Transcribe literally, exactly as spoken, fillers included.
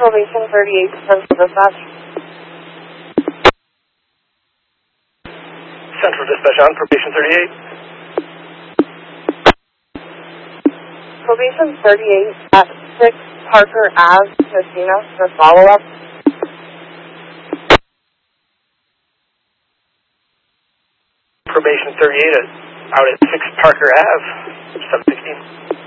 Probation thirty-eight, Central Dispatch. Central Dispatch on, Probation thirty-eight. Probation thirty-eight at six Parker Ave, Messina, for follow-up. Probation thirty-eight at, out at six Parker Ave, seven sixteen.